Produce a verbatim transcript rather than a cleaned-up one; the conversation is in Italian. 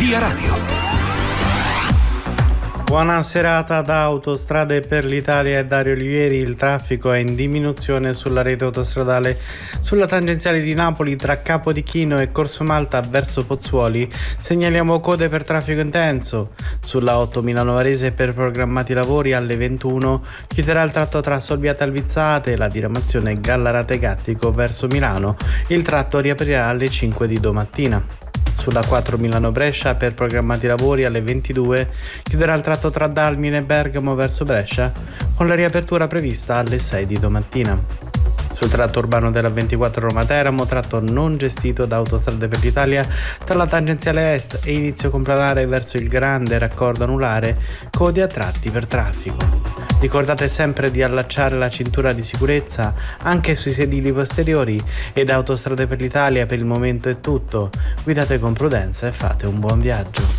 Via Radio. Buona serata da Autostrade per l'Italia e Dario Olivieri. Il traffico è in diminuzione sulla rete autostradale sulla tangenziale di Napoli tra Capodichino e Corso Malta verso Pozzuoli. Segnaliamo code per traffico intenso. Sulla otto Milano Varese per programmati lavori alle ventuno chiuderà il tratto tra Solviate Alvizzate e la diramazione Gallarate Gattico verso Milano. Il tratto riaprirà alle cinque di domattina. Sulla quattro Milano Brescia per programmati lavori alle ventidue chiuderà il tratto tra Dalmine e Bergamo verso Brescia con la riapertura prevista alle sei di domattina. Sul tratto urbano della ventiquattro Roma Teramo, tratto non gestito da Autostrade per l'Italia, tra la tangenziale est e inizio complanare verso il grande raccordo anulare, code a tratti per traffico. Ricordate sempre di allacciare la cintura di sicurezza anche sui sedili posteriori e da Autostrade per l'Italia per il momento è tutto. Guidate con prudenza e fate un buon viaggio.